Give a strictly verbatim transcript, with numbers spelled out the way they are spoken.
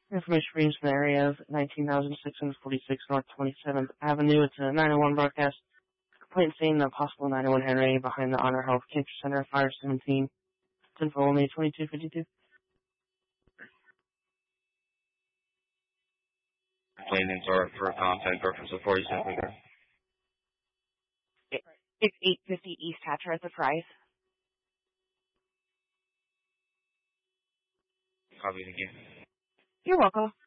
Information range from the area of nineteen thousand six hundred forty-six North twenty-seventh Avenue. It's a nine one one broadcast. Complaint saying the possible nine one one Henry behind the Honor Health Cancer Center, Fire seventeen. ten for only twenty-two fifty-two. Complainants are for contact reference of forty-seven. It, it's eight fifty East Hatcher at the Fry's. Copy it again. You're welcome.